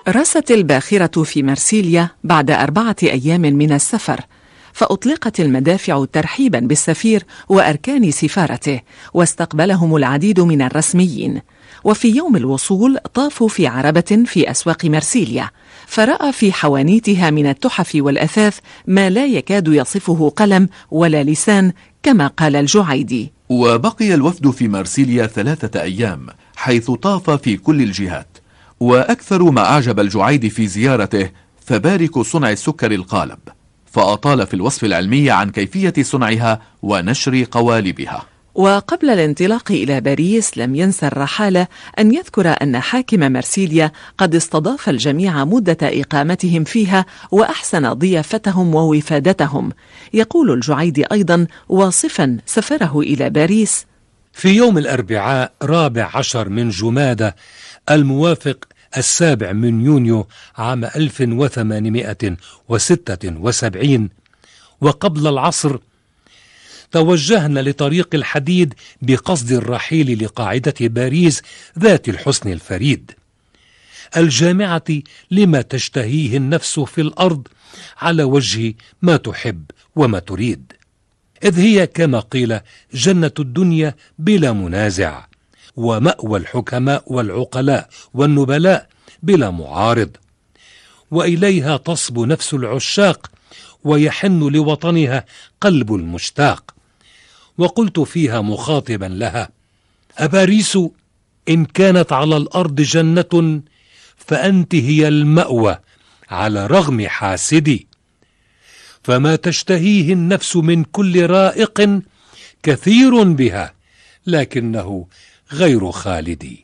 رست الباخرة في مرسيليا بعد 4 أيام من السفر، فأطلقت المدافع ترحيبا بالسفير وأركان سفارته، واستقبلهم العديد من الرسميين. وفي يوم الوصول طافوا في عربة في أسواق مرسيليا، فرأى في حوانيتها من التحف والأثاث ما لا يكاد يصفه قلم ولا لسان، كما قال الجعيدي. وبقي الوفد في مرسيليا 3 أيام، حيث طاف في كل الجهات. وأكثر ما أعجب الجعيدي في زيارته فبارك صنع السكر القالب، فأطال في الوصف العلمي عن كيفية صنعها ونشر قوالبها. وقبل الانطلاق إلى باريس لم ينسى الرحالة أن يذكر أن حاكم مرسيليا قد استضاف الجميع مدة إقامتهم فيها وأحسن ضيافتهم ووفادتهم. يقول الجعيدي أيضا واصفا سفره إلى باريس: في يوم الأربعاء 14 من جمادة الموافق 7 من يونيو عام 1876 وقبل العصر توجهنا لطريق الحديد بقصد الرحيل لقاعدة باريس ذات الحسن الفريد، الجامعة لما تشتهيه النفس في الأرض على وجه ما تحب وما تريد، إذ هي كما قيل جنة الدنيا بلا منازع، ومأوى الحكماء والعقلاء والنبلاء بلا معارض، وإليها تصبو نفس العشاق ويحن لوطنها قلب المشتاق. وقلت فيها مخاطبا لها: أباريس إن كانت على الأرض جنة فأنت هي المأوى على رغم حاسدي، فما تشتهيه النفس من كل رائق كثير بها لكنه غير خالدي.